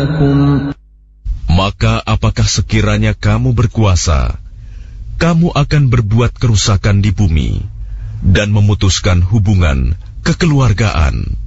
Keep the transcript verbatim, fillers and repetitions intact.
معكم. Maka apakah sekiranya kamu berkuasa, kamu akan berbuat kerusakan di bumi dan memutuskan hubungan kekeluargaan.